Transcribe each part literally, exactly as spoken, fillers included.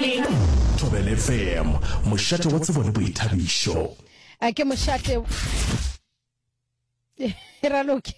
morning. Thobela F M, mošate wa tsebo le boithabišo. A ke mošate Raloke.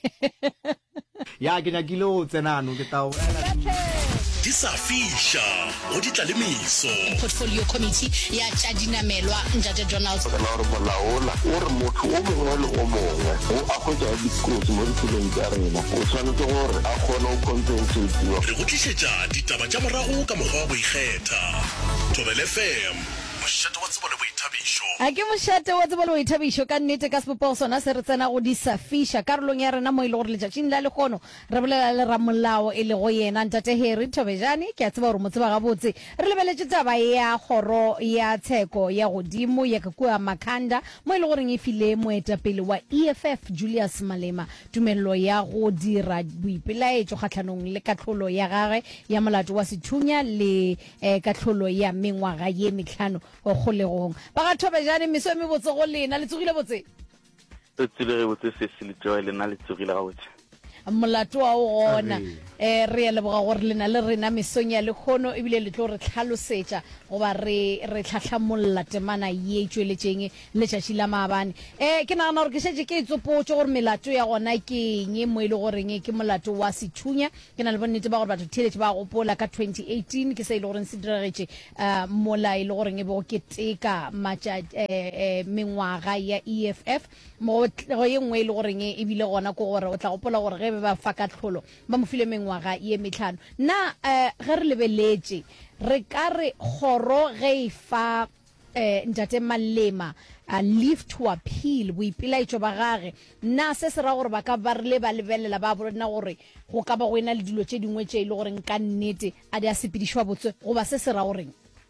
Ya ke nyakile o tsenano ke tao Di sa fisha, o di tla le miso. Portfolio committee ya tša dinamelwa Ntate Donald. Ka la re molaola o re motho o mongwe le o mongwe o a go ja dikotsi mo ditseleng tsa rena o tshwanetse gore a kgone go compensate. Re go tlišetša ditaba tša morago ka mokgwa wa go ikgetha. Thobela F M, mošate wa tsebo le boithabišo. A ke mošate wa tsebo le boithabišo ka nnete ka sepopao sona se re tsena go di sa fisha karolong ya rena mo ile gore letšatšing la lekgono re bolela le ramolao e le go yena Ntate Harry Thobejane. Ke a tseba gore mo tseba gabotse re lebeletše taba ya kgoro ya tsheko ya godimo ya Kukua Makhanda mo ile goreng e file moetapele wa E F F Julius Malema tumello ya go dira boipelaetšo kgatlhanong le katlholo ya gage ya molato wa sethunya le eh, katlholo ya mengwaga ye metlhano go kgolegong ba ga Thobejane miso me botse go lena le tsogile botse Re tsile re botse se se le joy le na le tsogile ga botse molato wa o gona eh re le boga gore lena le rena mesong ya lekgono e bile le tlo re tlhalosetša goba re re tlhatlhamolla temana ye tšweletšeng le tšatši la maabane eh ke nagana gore ke šetše ke itsopotše gore melato ya gona ke eng mo ile goreng ke molato wa sethunya ke na le bonnete ba gore batho theletše ba gopola ka twenty eighteen ke se ile goreng se diregetše uh, mola ile goreng e bego ke teka matša eh, eh, mengwaga ya E F F mo go ye nngwe ile goreng e bile gona ko gore o tla gopola gore ge ba fa katlholo ba mo file mengwaga ye metlhano na eh, ge re lebeletše re ka re kgoro ge e fa eh, Ntate Malema a leave to appeal boipelaetšo ba gage na se se ra gore ba ka ba rile ba lebelela ba bona gore go ka ba go ena le dilo tše dingwe tše ile gore ka nnete a di a sepedišwa botse goba se se ra goreng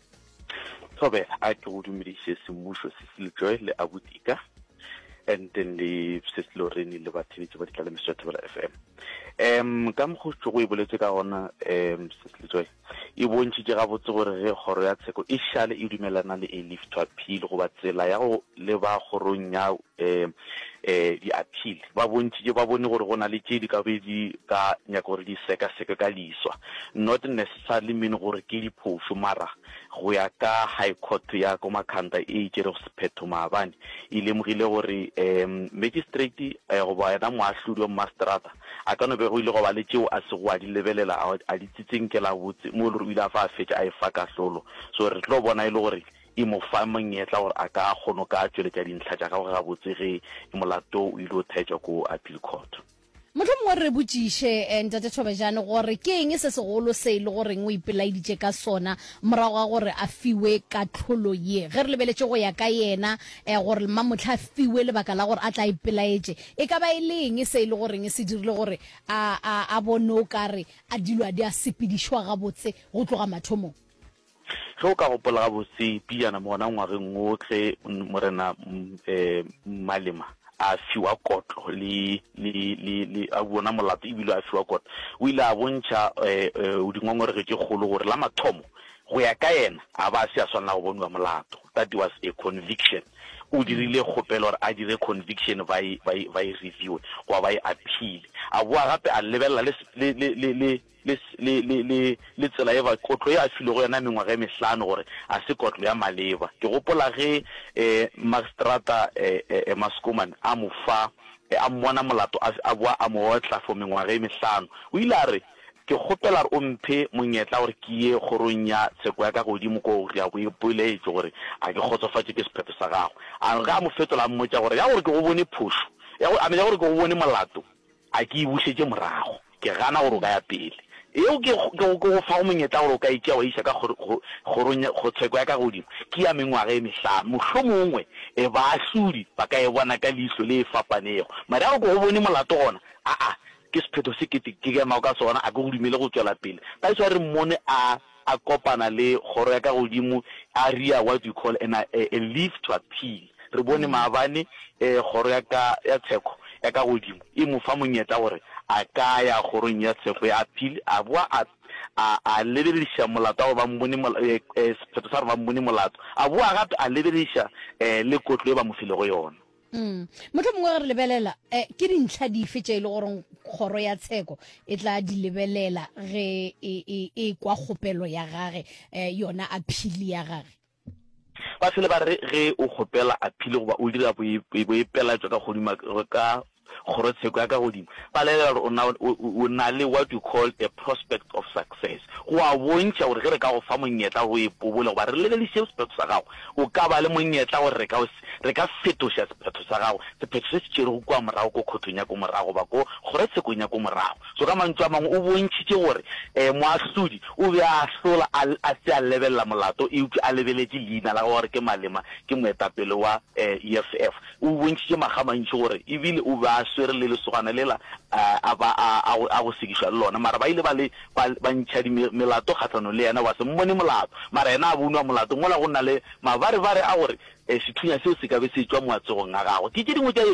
Thobe a ke go dumediše semmušo se se le joy le abutika and then le se se lo rene le batheletše ba ditla le miso Thobela F M em ka mogotso go e boletse ka gona em se se le joy e bontšitše ga botse gore ge kgoro ya tsheko e šale e dumelana le a leave to appeal go ba tsela ya go le ba kgorong ya em eh di appeal ba bontšitše ba bone gore go na le tše di ka be di ka nyaka gore di seka seka ka liswa not necessarily mean gore ke diphošo mara go ya ka high court ya ko Makhanda e tšere go sephetho maabane e lemogile gore um magistrate go ba yena moahlodi wa masterata a ka no be go ile go ba le tšeo a se go a di lebelela a di tsitseng ke la botse mo le re ile a fa a fetša a e fa kahlolo so re tlo bona e le gore e mo fa monyetla gore a ka kgono ka tšweletša dintlha tša gagwe gabotse ge molato o ile o thetšwa ko appeal court motho mongwe re botšiše Ntate Thobejane gore ke eng se segolo se ile goreng o ipelaeditše ka sona morago ga gore a fiwe katlholo ye ge re lebeletše go ya ka yena eh, gore mamotlha a fiwe lebaka la gore a tla ipelaetše e ka ba e le eng se ile goreng se dirile gore a, a, a bone o kare a dilo a di a sepedišwa gabotse go tloga mathomong ge o ka gopola gabotse piana mona ngwageng otlhe morena um Malema a fiwa kotlo le le le le a bona molato ebile a fiwa kotlo o ile a bontšha o dingongorege kgolo gore la mathomo go ya ka yena a ba se a swana go bonwa molato that was a conviction o dirile kgopelo gore a dire conviction ba ba ba review go ba appeal a boa gape a lebella le le le le le le le le tsela e ba kotlo ya file go yena mengwaga e mehlano gore a se kotlo ya maleba ke gopola ge eh magistrata eh Mascoman a mo fa a mmona molato a boa a mo otla for mengwaga e mehlano o ile a re ke gopela re o mphe monyetla gore ke ye kgorong ya tsheko ya ka godimo ko ya go ipoleetse gore a ke khotsofatše ke sephetho sa gago a ga mo fetola mmotša gore ya gore ke go bone phusho ya go ame ya gore ke go bone molato a ke e bušetše morago ke gana gore o ka ya pele eo ke go fa monyetla gore o ka itšea wa isa ka kgorong ya tsheko ya ka godimo ke ya mengwaga e mehlano mohlomongwe e baahlodi ba ka e bona ka leitlho le e fapanego mara ya gore ke go bone molato gona aa ke sephetho se ke ke ma ka sona a go dumile go tswela pele ka tswa re mmone a a kopana le kgoro ya ka godimo a ria what we call an, a, a leave to appeal re bone maabane eh kgoro ya ka ya tsheko ya ka godimo e mo fa monyetla gore a ka ya kgorong ya tsheko ya appeal a boa a a lebediša molato ba mbone sephetho sa ba mbone molato a boa gape a lebediša eh le kotlo e ba mo file go yona Mm. Motho mongwe re lebelela eh ke dintlha dife tse ile gore khoro ya tsheko e tla di lebelela ge e e e kwa khopelo ya gage eh yona appeal ya gage ba fele ba re ge o khopela appeal go ba o dira boipela tsa ka godima ka khoro tsheko ya ka godimo ba lela o na le what you call a prospect of success go a bontša gore ge re ka go fa monyetla go ipobola ba re le le sephetho sa gago o ka ba le monyetla gore re ka re ka fetoša sephetho sa gago sephetho se se tšere go kwa morago ko khotong ya ko morago ba ko khoro tshekong ya ko morago so ka mantswe a mangwe o bontšitše gore um moahlodi o be a hlola a se a lebelela molato eupša a lebeletse leina la gore ke Malema ke moetapele wa E F F o bontšitše magamantši gore ebile o be a swere le lesogana lela a ba a go sekišwa le lona mara ba ile ba le ba ntšha di melato kgatlano le yena wa se mmone molato mara yena a bonwa molato mola go nna le mabaribare a gore sethunya seo se ka be se tswa moatsegong a gago ke tse dingwe tša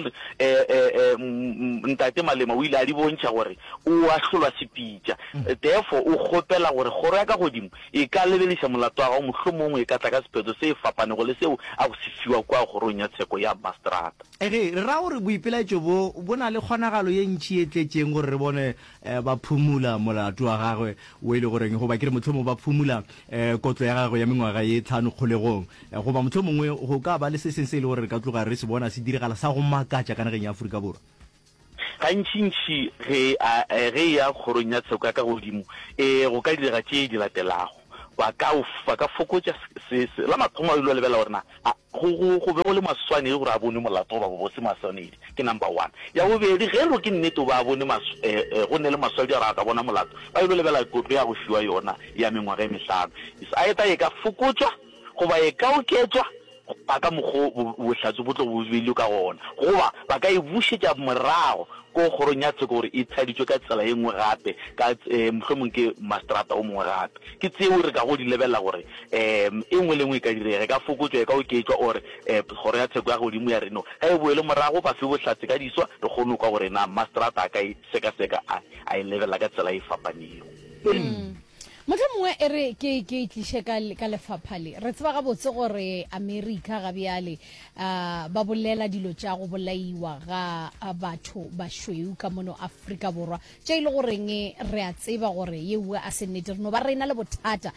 um ntate Malema o ile a di bontšha gore o a hlolwa sepitša therefore o kgopela gore kgoro ya ka godimo e ka lebeliša molato wa gago mohlomongwe e ka tla ka sephetho se e fapanego le seo a go sefiwa kwa kgorong ya tsheko ya Mastrata ege re ra gore boipelaetšo bo bo na le kgonagalo ye ntši e tletšeng gore re bone ba phumula molato wa gagwe o ile goreng goba ke re motho mongwe ba phumula kotlo ya gagwe ya mengwaga ye tlhano kgolegong goba motho mongwe go ka ba le se seng se ile gore re ka tloga re se bona se diragala sa go makatša ka nageng ya Aforika Borwa gantšintši ge ge ya kgorong ya tsheko ya ka godimo um go ka dira tše di latelago ba ka fokotša la mathomo a ile lebela gorena go be go le maswane gore a bone molato ba bobose maswanedi ke number one ya bobedi ge lo ke nnete ba bone go ne le maswadi a ka bona molato ba ile lebela kotlo ya go fiwa yona ya mengwaga e mehlano a eta e ka fokotswa goba e ka oketswa ba ka mokgo bohlatso bo tlo bo beile ka gona goba ba ka e bušetša morago ko kgorong ya tsheko gore e tshaditswe ka tsela e nngwe gape ka mohlomong ke Mastrata o mongwe gape ke tseo re ka go di lebelela gore um e nngwe le nngwe e ka direga ka fokotswa e ka oketswa ore kgoro ya tsheko ya godimo ya reno ga e boele morago ba fe bohlatse ka diswa re kgone kwa gore na Mastrata a ka e sekaseka a e lebelela ka tsela e fapanego motho mongwe e re ke ke tliše ka lefapha le re tseba gabotse gore America ga bjale ba bolela dilo tša go bolaiwa ga batho ba šweu ka mono Afrika Borwa tša ile goreng re a tseba gore yewe a se nnete reno ba reina le bothata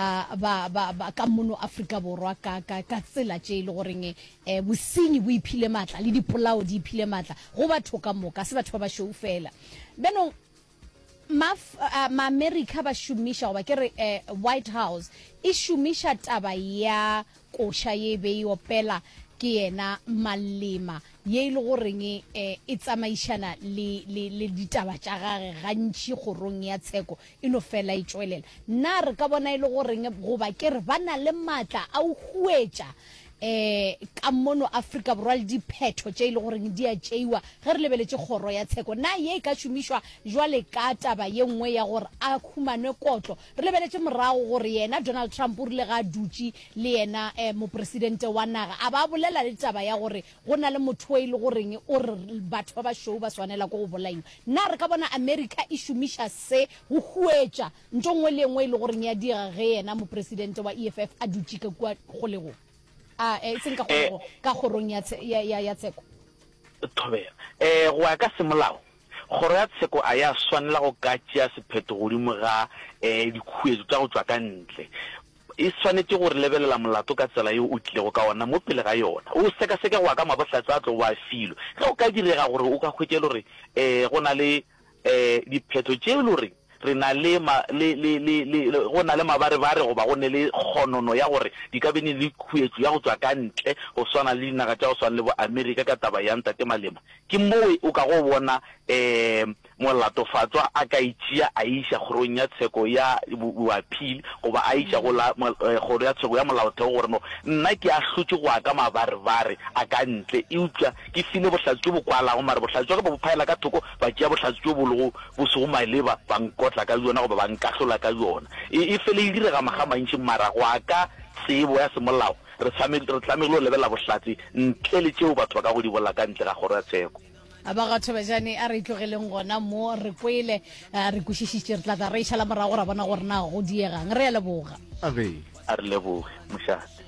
ba ka mono Afrika Borwa ka tsela tša ile goreng bosenyi bo iphile matla le dipolao di iphile matla go batho ka moka se batho ba ba šweu fela benong ma uh, ma America ba shumisha goba ke re uh, White House e shumisha taba ya kosha ye be yo pela ke yena Malema ye ile goreng e e tsamaishana le le ditaba tša gage gantši kgorong ya tsheko e no fela e tswelela nna re ka bona ile goreng goba ke re bana le matla a o huetša eh ka mono Afrika Borwa le diphetho tše ile goreng di a tšeiwa ge re lebeletse kgoro ya tsheko na ye ka šomišwa jwale ka taba ye nngwe ya gore a khumane kotlo re lebeletse morago gore yena Donald Trump o rile ga dutši le yena eh, mopresidente wa naga a ba bolela le taba ya gore go na le motho ile goreng o re batho ba ba šweu ba swanela go go bolaiwa nna re ka bona America e šomiša se go huetša ntho nngwe le nngwe ile goreng ya dira ge yena mopresidente wa E F F a dutši ka kwa go lego a e seng ka go ka gorong ya ya ya tsheko thobela eh go ya ka semolao kgoro ya tsheko a ya swanela go ka tšea sephetho godimo ga eh dikhuetso tša go tswa ka ntle e swanetse gore lebelela molato ka tsela yo o tlilego ka ona mo pele ga yona o seka seka go ka mabohlatse a tlo wa filo ge o ka direga gore o ka khwetše gore eh go na le eh diphetho tše le gore re na le le le le go na le mabarebare go ba go ne le khonono ya gore di ka bene le khuetso ya go tswa ka ntle go swana le dinaga tša go swana le bo America ka taba ya ntate Malema ke moe o ka go bona um molatofatswa a ka itšea a iša kgorong ya tsheko ya boappeal goba a iša go la kgoro ya tsheko ya molaotheo gore no nna ke a hlotše go ya ka mabarebare a ka ntle e utlwa ke file bohlatse jo bo kwalago mare bohlatse jo ka bo phaela ka thoko ba tšea bohlatse jo bolego bo sego maleba ba nkotla ka yona goba ba nkahlola ka yona e fele e direga maga mantši mara go a ka tsebo ya semolao re tlamegile go lebelela bohlatse ntle le tšeo batho ba ka go di bola ka ntle ga kgoro ya tsheko a ba ga thobejane a re itlogeleng gona mo re kwele re kwešišitše re tla tla re išala morago ra bona gore na go diegang re a leboga a re leboge mošate